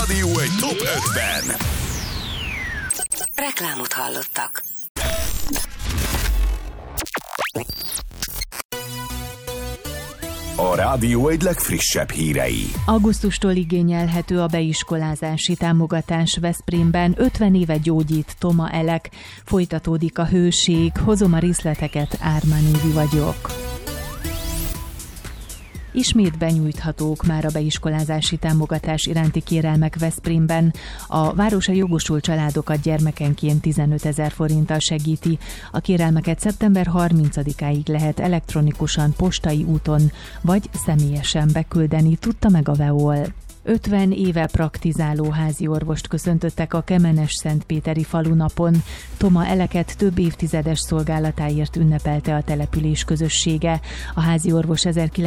Rádió egy top 50. Reklámot hallottak. A rádió egy legfrissebb hírei. Augusztustól igényelhető a beiskolázási támogatás Veszprémben. 50 éve gyógyít Toma Elek. Folytatódik a hőség. Hozom a részleteket, Ármán Évi vagyok. Ismét benyújthatók már a beiskolázási támogatás iránti kérelmek Veszprémben. A város a jogosult családokat gyermekenként 15 000 forinttal segíti. A kérelmeket szeptember 30-áig lehet elektronikusan, postai úton vagy személyesen beküldeni, tudta meg a VEOL. 50 éve praktizáló házi orvost köszöntöttek a Kemenes-Szentpéteri falunapon. Toma Eleket több évtizedes szolgálatáért ünnepelte a település közössége. A házi orvos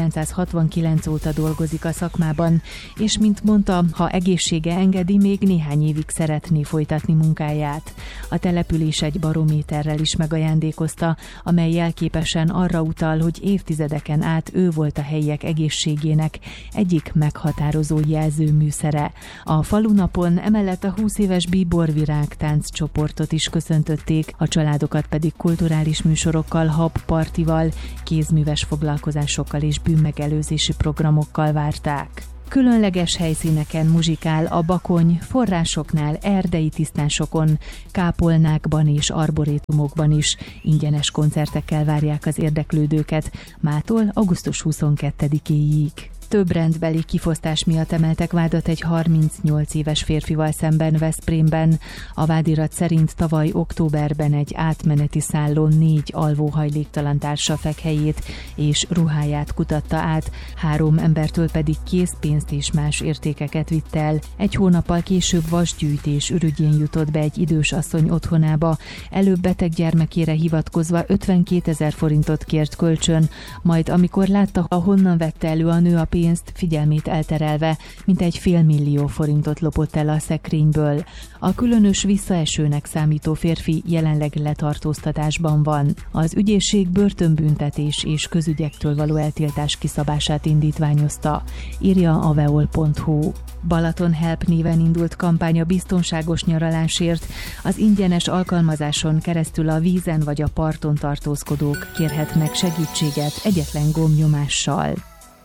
1969 óta dolgozik a szakmában, és mint mondta, ha egészsége engedi, még néhány évig szeretné folytatni munkáját. A település egy barométerrel is megajándékozta, amely jelképesen arra utal, hogy évtizedeken át ő volt a helyiek egészségének egyik meghatározó jelzőműszere. A falunapon emellett a 20 éves Bíborvirág tánccsoportot is köszöntötték, a családokat pedig kulturális műsorokkal, habpartival, kézműves foglalkozásokkal és bűnmegelőzési programokkal várták. Különleges helyszíneken muzsikál a Bakony, forrásoknál, erdei tisztásokon, kápolnákban és arborétumokban is. Ingyenes koncertekkel várják az érdeklődőket, mától augusztus 22-éig. Több rendbeli kifosztás miatt emeltek vádat egy 38 éves férfival szemben Veszprémben. A vádirat szerint tavaly októberben egy átmeneti szállón 4 alvóhajléktalan társa fekhelyét és ruháját kutatta át, 3 embertől pedig készpénzt és más értékeket vitt el. Egy hónappal később vasgyűjtés ürügyén jutott be egy idős asszony otthonába, előbb beteg gyermekére hivatkozva 52 000 forintot kért kölcsön, majd amikor látta, honnan vette elő a nő a pénzt, figyelmét elterelve, mintegy 500 000 forintot lopott el a szekrényből. A különös visszaesőnek számító férfi jelenleg letartóztatásban van. Az ügyészség börtönbüntetés és közügyektől való eltiltás kiszabását indítványozta, írja a veol.hu. Balaton Help néven indult kampány a biztonságos nyaralásért. Az ingyenes alkalmazáson keresztül a vízen vagy a parton tartózkodók kérhetnek segítséget egyetlen gombnyomással.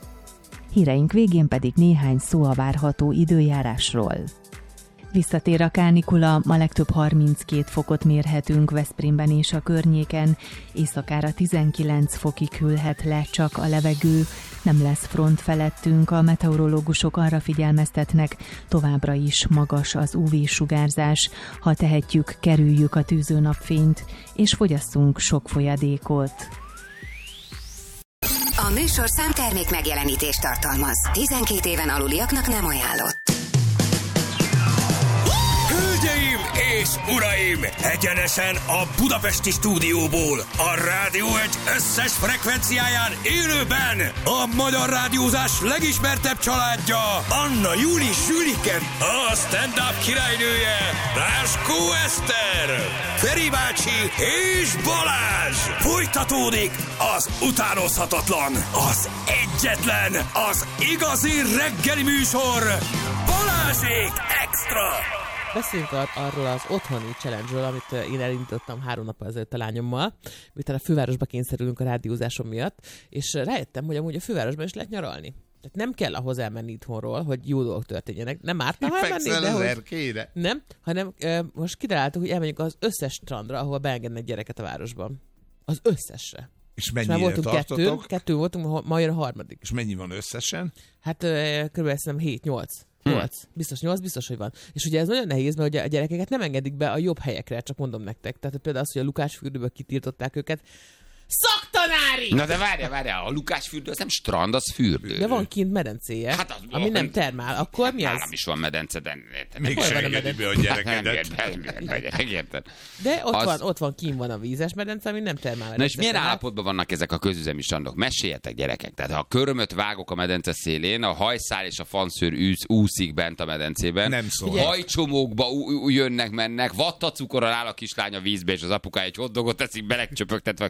Híreink végén pedig néhány szó a várható időjárásról. Visszatér a kánikula, ma legtöbb 32 fokot mérhetünk Veszprémben és a környéken, éjszakára 19 fokig hűlhet le csak a levegő, nem lesz front felettünk, a meteorológusok arra figyelmeztetnek, továbbra is magas az UV-sugárzás, ha tehetjük, kerüljük a tűző napfényt, és fogyasszunk sok folyadékot. A műsorszám termék megjelenítést tartalmaz. 12 éven aluliaknak nem ajánlott. Hölgyeim és uraim! Egyenesen a budapesti stúdióból, a Rádió egy összes frekvenciáján élőben a magyar rádiózás legismertebb családja, Anna Júli Süliken, a stand-up királynője, Ráskó Eszter, Feri bácsi és Balázs! Folytatódik az utánozhatatlan, az egyetlen, az igazi reggeli műsor, Balázsék Extra! Beszéljünk arról az otthoni challenge-ről, amit én elindítottam 3 nappal ezelőtt a lányommal, miután a fővárosba kényszerülünk a rádiózásom miatt, és rájöttem, hogy amúgy a fővárosban is lehet nyaralni. Tehát nem kell ahhoz elmenni itthonról, hogy jó dolgok történjenek. Nem ártna, ha elmenni, de hogy... Nem, hanem most kitaláltuk, hogy elmenjünk az összes strandra, ahol beengednek gyereket a városban. Az összesre. És mennyire tartotok? Kettő voltunk, ma jön a 3. És mennyi van összesen? Hát kb. Szerintem 7-8. 8. Biztos 8, biztos, hogy van. És ugye ez nagyon nehéz, mert ugye a gyerekeket nem engedik be a jobb helyekre, csak mondom nektek. Tehát például az, hogy a Lukácsfürdőből kitiltották őket. Szaktanári! Na de várjál, a Lukácsfürdő az nem strand, az fürdő. De van kint medencéje, hát ami nem termál. Akkor mi az? Nálam is van medence, de... Mégis engedi be a gyerekedet. Megérted. De ott van, kint van a vízes medence, ami nem termál. Na és milyen állapotban vannak ezek a közüzemi strandok? Meséljetek, gyerekek. Tehát ha a körömöt vágok a medence szélén, a hajszál és a fanszőr úszik bent a medencében. Nem szól. Hajcsomókba jönnek, mennek, vattacukorral áll a kislány a vízbe, és az apukája egy hotdogot teszik, belecsöpögtetve a ketchupet a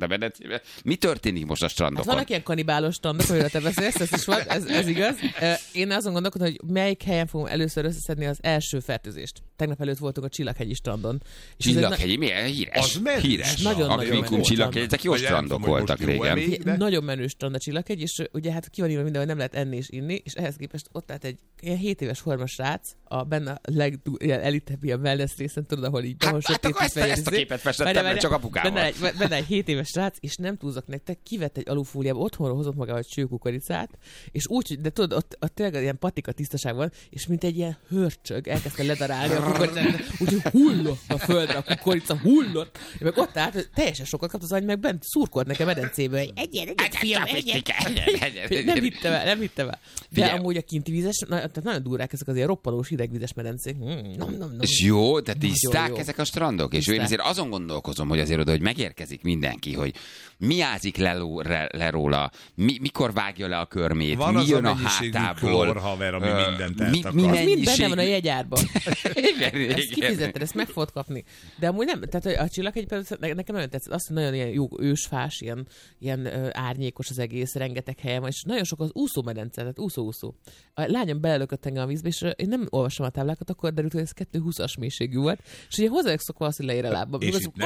a medencébe. Mi történik most a strandokon? Hát vannak ilyen kanibálos strandok, amiről te beszélsz, ez is van, ez igaz. Én azon gondolkodom, hogy melyik helyen fogom először összeszedni az első fertőzést. Tegnap előtt voltunk a Csillaghegyi strandon. Csillaghegy, milyen híres? Az Híres. Nagyon Akvikum, Csillaghegy, ezek jó strandok voltak régen. Nagyon menő strand a Csillaghegy, és ugye hát ki van írva minden, hogy nem lehet enni és inni, és ehhez képest ott állt egy ilyen 7 éves formas srác, benne a legelitebb ilyen wellness részen, tudod, ahol így Hát akkor ezt a képet festettem, mert csak apukával. Benne egy 7 éves srác, és nem túlzok nektek, kivett egy alufóliába, otthonról hozott magával egy csőkukoricát, és úgy, de tudod, ott tényleg ilyen patika tisztaság van, és mint egy ilyen hörcsög, elkezdte ledarálni a kukoricát, úgyhogy hullott a földre, a kukorica hullott, és meg ott állt, teljesen sokat kapott az any, meg bent szurkolt nekem medencébe, hogy egyet, fiam, egyet. Nem hittem el. De amúgy a kinti vízes, tehát nagyon durrák ezek az ilyen roppanós hidegvizes medencék. És jó, de tiszták ezek a strandok, és én azért azon gondolkozom, hogy azért oda, hogy megérkezik mindenki, hogy mi ázik le róla, mikor vágja le a körmét, van mi az jön a a hátából. klórhaver, ami mindent eltakar. Az mind benne van a jegyárban. Igen. Ezt kifizetted, ezt meg fogod kapni. De amúgy nem, tehát a Csillaghegy nekem nagyon tetszett, azt, hogy nagyon ilyen jó ősfás, ilyen árnyékos az egész, rengeteg helyen van, és nagyon sok az úszómedence, tehát úszó. A lányom belelökött engem a vízbe, és én nem olvastam a táblákat, akkor derült, hogy ez 2,20-as mélységű volt, és ugye hozzájuk szokva azt, hogy leér a lábba.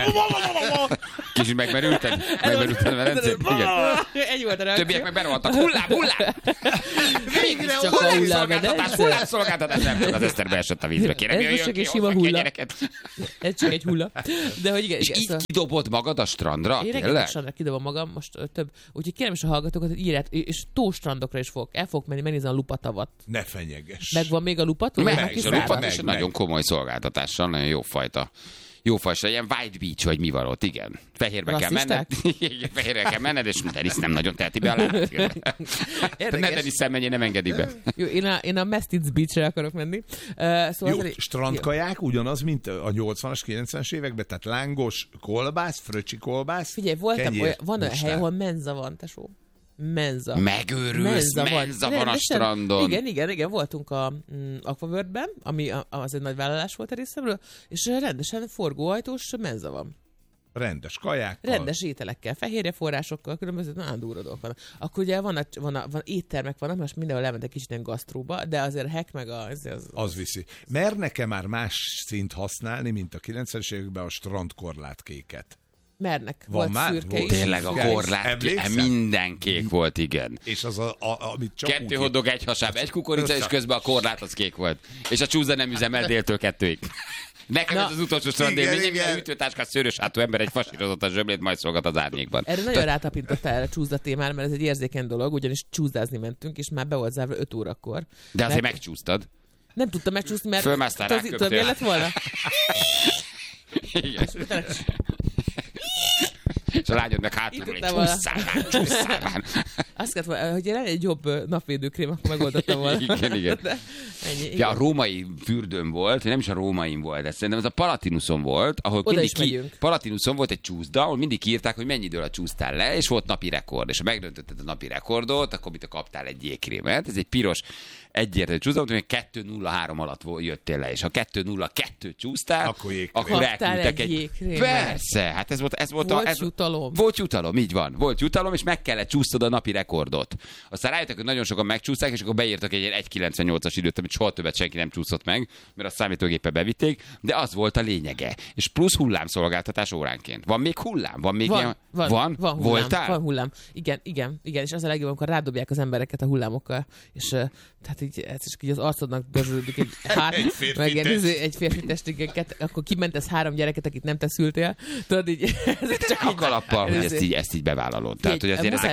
Kicsit megmerülted a medencét? Igen. Egy volt a reakció. Többiek meg berohantak. Hullám! Végig csak a Hullámszolgáltatás, nem tud, az Eszter beesett a vízbe. Kérem, ez jöjjön csak ki, egy sima hozzak hulla. gyereket. Ez csak egy hulla. De hogy igen, És így kidobod magad a strandra? Én rengeteg kidobom magam, most több. Úgyhogy kérem is a hallgatókat, hogy írját, és tóstrandokra is el fogok menni, megnézni a Lupatavat. Ne fenyeges. Megvan még a Lupat? Meg, és a Lupat is nagyon komoly szolgáltatással, nagyon jó fajta. Jó fajta, ilyen White Beach, vagy mi van ott, igen. Fehérbe kell menned. Fehérbe kell menned, és Denis nem nagyon teheti be a lábát. Ne Denis szemmenjé, nem engedik be. Jó, én a Mestiz Beachre akarok menni. Szóval jó, strandkaják ugyanaz, mint a 80-as, 90-es években, tehát lángos kolbász, fröcsi kolbász. Figyelj, van olyan hely, ahol menza van, tesó. Menza. Megőrülsz, menza van a strandon. Igen, voltunk a Aquaworld-ben, ami az egy nagy vállalás volt a részemről, és rendesen forgóajtós menza van. Rendes kajákkal. Rendes ételekkel, fehérje forrásokkal, különböző nagyon durva dolgok vannak. Akkor ugye van éttermek vannak, most mindenhol lementek kicsit ilyen gasztróba, de azért a hack meg az viszi. Mernek-e már más szint használni, mint a 90-es években a strandkorlátkéket? Mernek. Van volt már? szürke is. Tényleg a korlát, minden kék volt, igen. És az amit csak 2 hotdog, 1 hasáb, 1 kukorica, és közben a korlát az kék volt. És a csúszda nem üzemel déltől 2-ig. Nekem ez az utolsó strandélményem, hogy a ütőtáskás szőrös hátú ember egy fasírozott a zsöblét, majd szolgat az árnyékban. Erre nagyon rátapintottál a csúszda témára, mert ez egy érzékeny dolog, ugyanis csúszdázni mentünk, és már be volt zárva 5 órakor. De azért megcsúsztad. Nem tudtam megcsúszni, mert... Fölmásztál rá, köptél. Tudod, mi lett volna? Igen. És a lányod meg hátulról egy csúszszál már. Azt kellett, hogy lenne egy jobb napvédőkrém, akkor megoldottam volna. Igen. Ennyi, ja, a római fürdőn volt, nem is a rómain volt, de szerintem ez a Palatinuson volt, ahol oda mindig Palatinuson volt egy csúszda, ahol mindig írták, hogy mennyi időre csúsztál le, és volt napi rekord. És ha megdöntötted a napi rekordot, akkor mit kaptál egy jégkrémet. Ez egy piros egyértelmű csúszda, hogy 2:03 alatt jöttél le, és ha 2:02 csúsztál, akkor elküldtek egy persze, hát ez volt jutalom. Volt jutalom, így van. Volt jutalom, és meg kellett csúsztod a napi rekordot. Aztán rájöttek, hogy nagyon sokan megcsúszták, és akkor beírtak egy 1:98-as időt, amit soha többet senki nem csúszott meg, mert a számítógépe bevitték, de az volt a lényege. És plusz hullámszolgáltatás óránként. Van még hullám? Van még ilyen? Van hullám. Voltál? Van hullám. Igen, és az a legjobb, amikor rádobják az embereket a hullámokkal, és tehát így az arcodnak dörzsölődik egy meg egy férfi testéket, akkor kimentesz 3 gyereket, akit nem te szültél. Tudod, így... csak a kalappal, hogy ezt így bevállalod. Tehát, hogy azért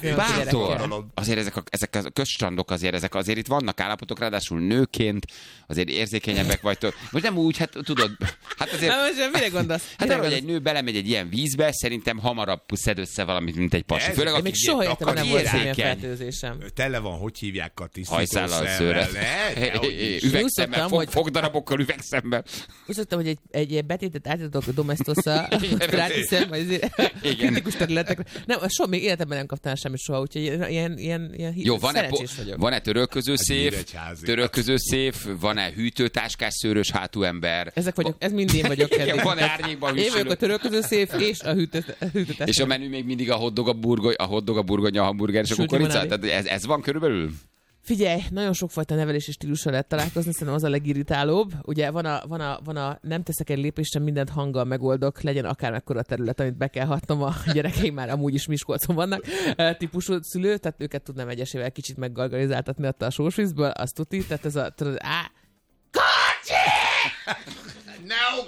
ezek a közstrandok azért itt vannak állapotok, ráadásul nőként azért érzékenyebbek vagytok. Most nem úgy, hát tudod, hát azért... Na most mire gondolsz? Hát arra, hogy egy nő belemegy egy ilyen vízbe, szerintem hamarabb szed össze valamit, mint egy pasi. Főleg, én még soha életemben nem volt semmilyen fertőzésem. Tele van, hogy hívják, hajszállal szőre. Üvegszemmel, fogdarabokkal üvegszemmel. Úgy szoktam, hogy egy betétet átadok a Domestosza, rátiszem, kritikus területekre. Nem, soha még életemben nem kaptam semmit, soha, úgyhogy ilyen jó, szerencsés vagyok. Van-e törölköző széf, van-e hűtőtáskás szőrös hátú ember? Ezek vagyok, ez mind én vagyok. Van-e árnyékban Én vagyok a törölköző széf és a hűtőtáskás. És a menü még mindig a hotdog, a burgonya, a hamburger és a kukorica? Tehát ez van körülbelül? Figyelj, nagyon sokfajta nevelési stílusra lehet találkozni, szerintem az a legirritálóbb. Ugye van a nem teszek egy lépést, sem mindent hanggal megoldok, legyen akármekkora terület, amit be kell hatnom, a gyerekeim már amúgy is Miskolcon vannak, típusú szülő, tehát őket tudnám egyesével kicsit meggargalizáltatni ott a sósvízből, azt tuti, tehát ez a... Kocsi! No!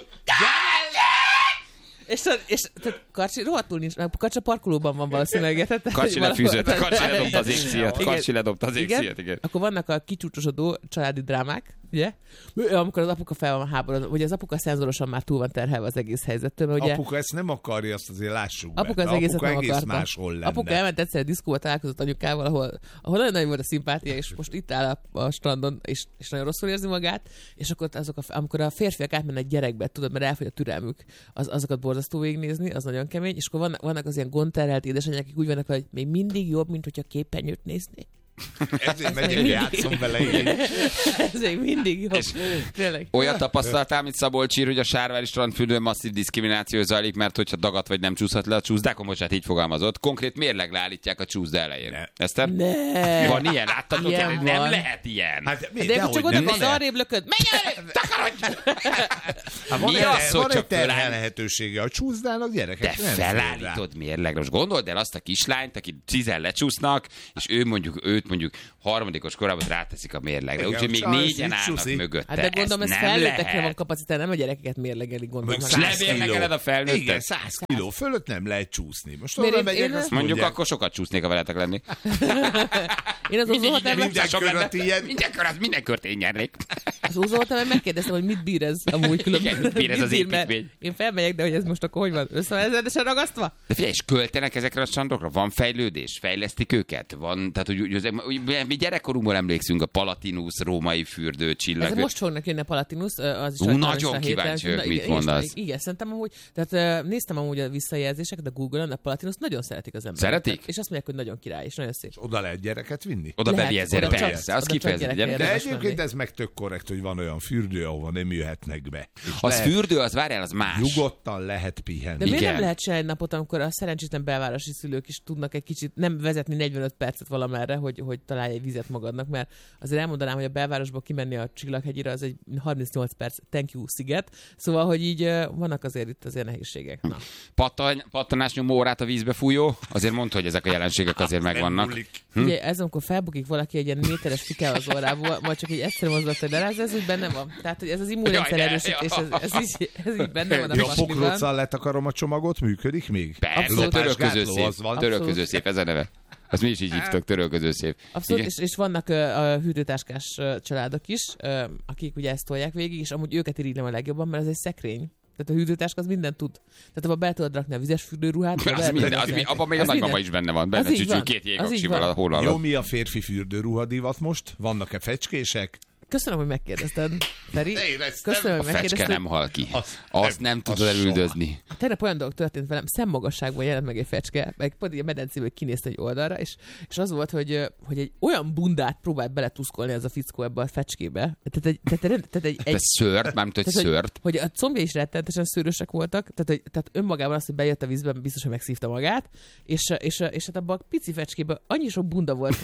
És tehát Karcsi rohadtul nincs, Karcsi a parkolóban van valószínűleg. Karcsi lefűzött, Karcsi ledobta az égszíjat, igen. Akkor vannak a kicsúcsosodó családi drámák, ugye? Amikor az apuka fel van háborodva, ugye az apuka szenzorosan már túl van terhelve az egész helyzettől. Mert ugye apuka ezt nem akarja, azt azért lássuk apuka be. Az egész akarta. Máshol lenne. Apuka elment egyszer a diszkóba, találkozott anyukával, ahol nagyon nagy volt a szimpátia, és most itt áll a strandon, és nagyon rosszul érzi magát, és akkor amikor a férfiak átmennek gyerekbe, tudod, mert elfogy a türelmük, azokat borzasztó végignézni, az nagyon kemény, és akkor vannak az ilyen gondterhelt édesanyák, akik úgy vannak, hogy még mindig jobb, mint hogyha képernyőt néznék. Ezért megyek, játszom vele én. Ez még mindig jobb. Tényleg. Olyan tapasztaltál, mint Szabolcsír, hogy a Sárvári strandfürdőn masszív diszkrimináció zajlik, mert hogyha dagat vagy nem csúszhat le a csúszdákon, bocsánat, így fogalmazott, konkrét mérlegre állítják a csúszda elején. Eszter? Ne. Van ilyen? Láttatok? Ilyen Nem van. lehet ilyen. Hát, de csak oda az arrébb lököd. Menj el! Takarodj! Mi az, hogy van egy csak terhel lehetősége a csúszdának, gyerekek. De felállítod mérlegre. Most gondold el azt a kislányt, aki 10 lecsúsznak, és őt mondjuk harmadikos korában ráteszik a mérlegre. Úgyhogy még 4-en állnak mögötte. Hát de gondolom, ez felnőttekre van kapacitás, nem a gyerekeket mérlegelik, gondolom. Lemérlegeled a felnőttet? Igen, 100 kiló fölött nem lehet csúszni. Most oda megyek, azt mondjuk mondják. akkor sokat csúsznék, ha veletek lenni. Én az úzóhotelben... Minden kört én nyernék. Az úzóhotelben megkérdeztem, hogy mit bír ez amúgy különben. Mit bír ez az építmény? Én felmegyek, de hogy ez most akkor hogy van? Összevezetesen ragasztva? De figyelj, és költenek ezekre a strandokra? Van fejlődés? Fejlesztik őket? Van, tehát mi gyerekkorunkból emlékszünk a Palatinus, római fürdő, csillag. Ez most fognak jönni a Palatinus, az is nagyon kíváncsi vagyok, mit mondasz. Igen, szerintem amúgy, tehát néztem amúgy a visszajelzéseket a Google-on, a Palatinus nagyon szeretik az emberek. Szeretik? És azt mondják, hogy nagyon király, és nagyon szép. És oda lehet gyereket vinni? Oda beviezer, oda persze, az kifejezetten. De egyébként ez meg tök korrekt, hogy van olyan fürdő, ahova nem jöhetnek be. Az fürdő, az várjál, az más. Nyugodtan lehet pihenni. De miért nem lehet se egy napot, amikor a szerencsétlen belvárosi szülők is tudnak egy kicsit nem vezetni 45 percet valamerre, hogy találj egy vizet magadnak, mert azért elmondanám, hogy a belvárosból kimenni a Csillaghegyire az egy 38 perc thank you sziget, szóval, hogy így vannak azért itt azért nehézségek. Na. Pattanás nyomó órát a vízbe fújó, azért mondta, hogy ezek a jelenségek azért megvannak. Ugye ez, amikor felbukik valaki egy ilyen méteres fike az orrából, majd csak egy egyszerű mozdulat, hogy leráz, ez úgy benne van. Tehát, hogy ez az immunrendszer erősítés, ez így benne van a pasliban. A pokróccal letakarom a csomagot, működik még? Persze, törölköző szép, ez a neve. Azt mi is így hívtok, törölköző szép. Abszolút, és vannak a hűtőtáskás családok is, akik ugye ezt tolják végig, és amúgy őket irigylem a legjobban, mert ez egy szekrény. Tehát a hűtőtáska az mindent tud. Tehát abban be tudod rakni a vizes fürdőruhát. Abban még a nagymama is benne van. Benne csücsül 2 jégaksival a hol alatt. Jó, mi a férfi fürdőruha divat most? Vannak-e fecskések? Köszönöm, hogy megkérdezted, Feri. Köszönöm, hogy megkérdezted. A fecske nem hal ki. Azt nem tudod elüldözni. Tegnap olyan dolog történt velem, szemmagasságban jelent meg egy fecske, meg pont a medencéből kinézte egy oldalra, és az volt, hogy egy olyan bundát próbált beletuszkolni ez a fickó ebbe a fecskébe. Tehát szőrt, mármint hogy szőrt. Hogy a combja is rettenetesen szőrösek voltak, tehát önmagában az, hogy bejött a vízben, biztos, hogy megszívta magát, és hát abban a pici fecskében annyi sok bunda volt,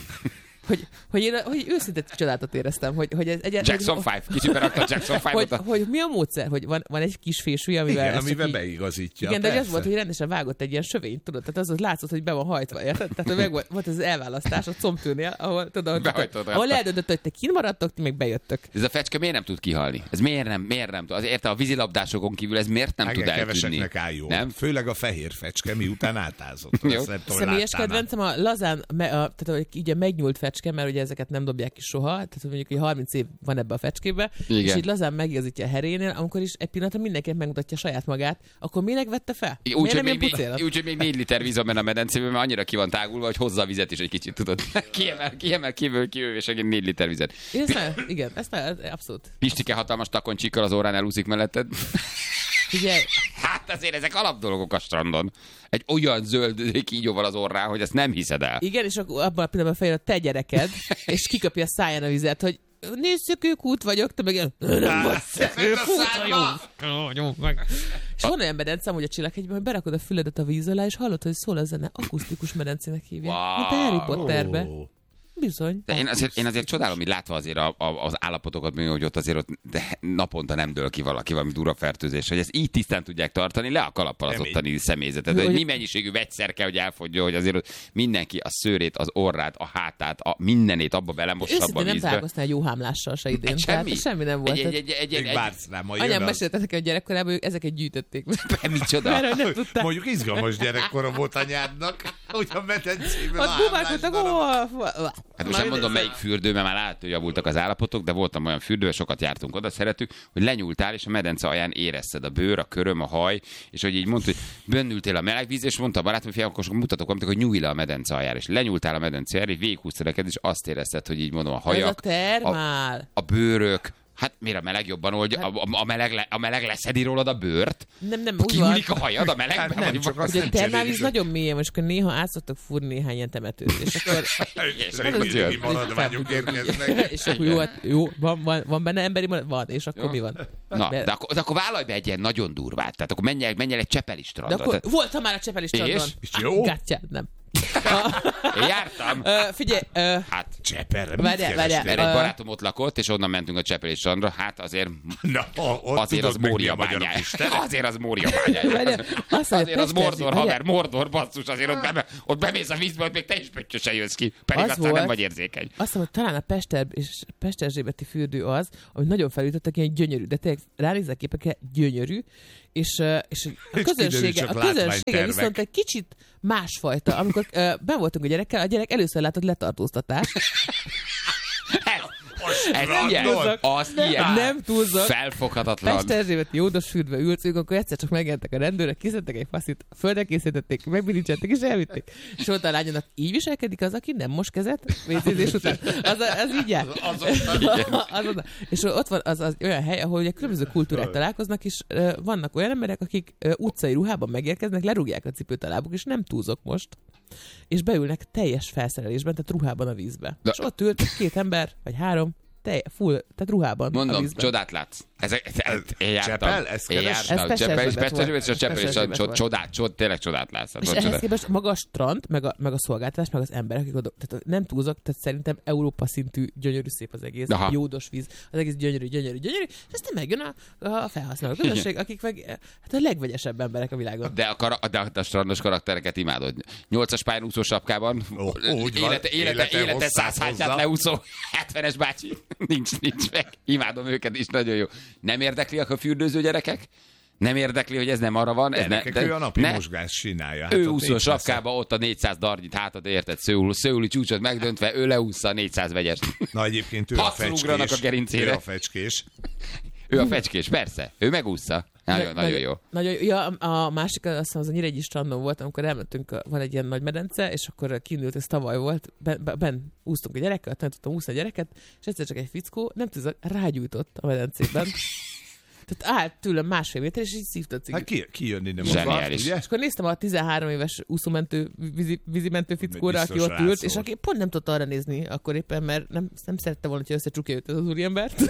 hogy őszintén csodálatot éreztem, hogy ez egyáltalán... Jackson 5, kicsit berakta Jackson 5-ot. Hogy mi a módszer, hogy van egy kis fésű, amivel beigazítja. Igen, de az volt, hogy rendesen vágott egy ilyen sövényt, tudod, tehát az látszott, hogy be van hajtva, érted? Tehát meg volt az elválasztás a combtűnél, ahol eldöntött, hogy te kint maradtok, ti meg bejöttök. Ez a fecske miért nem tud kihalni? Ez miért nem tud? Azért a vízilabdásokon kívül ez miért nem tud eltűnni? Nem? Főleg a fehér fecske, miután átázott. Személyes kedvencem a lazán, tehát ugye megnyúlt fecske, mert ugye ezeket nem dobják ki soha, tehát mondjuk, hogy 30 év van ebbe a fecskébe, igen. És így lazán megigazítja a herénél, amikor is egy pillanatra mindenki megmutatja saját magát, akkor minek vette fel? Úgyhogy még 4 liter víz van benne a medencében, mert annyira ki van tágulva, hogy hozza a vizet is egy kicsit, tudod. Kiemel kívül, és egy 4 liter vizet. Igen, ezt abszolút. Pistike hatalmas takoncsikkal az órán elúszik melletted. Figyelj, hát Hát azért ezek alapdolgok a strandon. Egy olyan zöld kígyóval az orrán, hogy ezt nem hiszed el. Igen, és akkor abban a pillanatban feljön a te gyereked, és kiköpi a száján a vizet, hogy nézzük, ők út vagyok, te meg ilyen, nem vagy ők út vagyok. És van olyan medence, hogy a Csillaghegyben, hogy berakod a füledet a víz alá, és hallod, hogy szól a zene, akusztikus medencének hívják. Mint a Harry Potterbe. Bizony. De én azért csodálom, hogy látva azért az állapotokat, hogy ott azért ott naponta nem dől ki valaki valami durva fertőzés, hogy ezt így tisztán tudják tartani, le a kalappal az ottani személyzetet. De hogy mi mennyiségű vegyszer kell, hogy elfogja, hogy azért ott mindenki a szőrét, az orrát, a hátát, a mindenét abba belemossa abba a vízbe. Nem találkoztál egy jó hámlással se idén. Semmi nem volt. Anyám mesélte nekem a gyerekkorában, hogy ezeket gyűjtötték. Micsoda? Mondjuk izgalmas gyerekkora volt anyádnak, hogy a medencéből Hát most nem mondom, melyik fürdő, mert már látható, hogy javultak az állapotok, de voltam olyan fürdőben, sokat jártunk oda, szeretük, hogy lenyúltál, és a medence alján érezted a bőr, a köröm, a haj, és hogy így mondta, hogy bennültél a meleg víz, és mondta a barátom, hogy akkor mutatok valamit, hogy nyújj le a medence aljára, és lenyúltál a medence aljára, és végighúztad neked, és azt érezted, hogy így mondom, a hajak, a bőrök. Hát miért a meleg jobban oldja? A meleg leszedi rólad a bőrt? Nem, kinyúlik a hajad a melegben? Nem, csak azt a termálvíz nagyon mélyen, és akkor néha át szoktak fúrni néhány ilyen temetőt. És akkor... maradványok érkeznek. És akkor jó, van benne emberi maradvány? Van, és akkor mi van? Na, de akkor vállalj be egy ilyen nagyon durvát. Tehát akkor menj el egy Csepeli strandra. De akkor voltam már a Csepeli strandon. És jó? Gátyád, nem. Én jártam. Figyelj. Hát Cseperre. Várjál. Mert egy barátom ott lakott, és onnan mentünk a Csepeli strandra. Hát azért az Mória bányája. Azért az Mória bányája. Azért az Mordor, haver, Mordor, basszus. Azért ott bemész a vízbe, hogy még te is pöttyösen jössz ki. Pedig aztán nem vagy érzékeny. Azt mondom, hogy talán a Pesterzsébeti fürdő az, hogy nagyon felütöttek ilyen gyönyörű, de tényleg ránézek képekre gyönyörű, és a közönsége viszont egy kicsit másfajta. Amikor ben voltunk a gyerekkel, a gyerek először látott letartóztatást. Ez ilyen, az ilyen. Nem túlzok. Felfoghatatlan. Pesterzsébeti jódos fürdve ültünk, akkor egyszer csak megjelentek a rendőrök, kiszedtek egy faszit, földre készítették, megbilincseltek és elvitték. És volt a lányának, így viselkedik az, aki nem mos kezet vécézés után. Az így jár. És ott van az olyan hely, ahol ugye különböző kultúrák találkoznak, és vannak olyan emberek, akik utcai ruhában megérkeznek, lerúgják a cipőt a lábuk, és nem túlzok most. És beülnek teljes felszerelésben, tehát ruhában a vízbe. És ott ült 2 ember, vagy 3, full, tehát ruhában. Mondom, a vízben. Csodát látsz. Én jártam. Csepel? Ezt keres? Én jártam. Tényleg csodát látsz. És ehhez képest maga a strand, meg a szolgáltatás, meg az emberek, akik oda, tehát nem túlzok, tehát szerintem Európa szintű gyönyörű szép az egész, jódos víz, az egész gyönyörű, és aztán megjön a felhasználó közösség, akik meg hát a legvegyesebb emberek a világon. De a strandos karaktereket imádod. 8-as pályán úszó sapkában, élete 100 hátját leúszó 70-es bácsi. Nincs meg. Imádom őket is, nagyon jó. Nem érdekli a fürdőző gyerekek? Nem érdekli, hogy ez nem arra van? Ő a napi mozgás csinálja. Hát ő úszó sapkába, ott a 400 darnyit hátad érted, szőuli csúcsot megdöntve, ő leúszza a 400 vegyest. Na egyébként ő a fecskés. Ő a fecskés, persze. Ő megúszza. Nagyon jó. Ja, a másik, azt hiszem, az a Nyíregyi strandon volt, amikor elmentünk, van egy ilyen nagy medence, és akkor kiindult, ez tavaly volt, ben úsztunk a gyerekkel, tanítottam úszni a gyereket, és egyszer csak egy fickó, nem tudom, rágyújtott a medencében. Tehát állt tőlem 1,5 méter, és így szívta a cigit. Hát kijönni nem zseniális. És akkor néztem a 13 éves úszómentő, vízimentő fickóra, aki ott ült, és aki pont nem tudta arra nézni akkor éppen, mert nem szerette volna, hogy összecsukja őt ez az úriembert.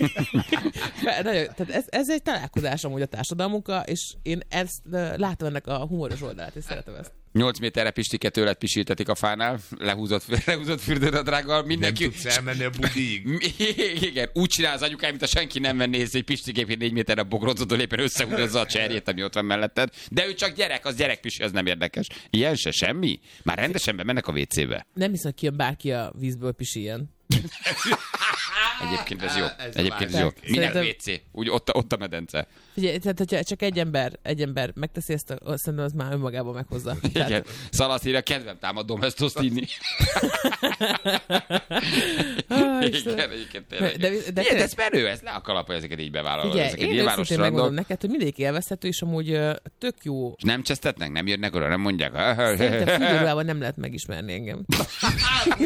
Tehát ez egy találkozás amúgy a társadalmunkkal, és én ezt látom ennek a humoros oldalát, és szeretem ezt. 8 méterre Pistike tőled pisiltetik a fánál, lehúzott fürdőnadrággal, mindenki... Nem tudsz elmenni a budiig. Igen, úgy csinál az anyukáim, mint a senki nem venné észre, hogy Pistikép 4 méterre bogrocodó éppen összehúzza a cserjét, ami ott van melletted. De ő csak gyerek, az gyerekpisi, az nem érdekes. Ilyen se semmi? Már rendesen bemennek a WC-be. Nem hiszem, hogy kijön bárki a vízből pisiljen. Egyébként ez jó. Egyébként ez jó. Minden WC, úgy ott a medence. Figyelj, tehát hogyha csak egy ember megteszi ezt, szerintem az már önmagában meghozza. Igen. Szalaszíra kedvem támad domestoszt inni. Igen, egyébként tényleg. De ez menő, ez le a kalap, ezeket így bevállalod. Figyelj, én őszintén megmondom neked, hogy mindegyik élvezhető, és amúgy tök jó. És nem csesztetnek? Nem jönnek oda? Nem mondják? Szerintem fürdőruhában nem lehet megismerni engem.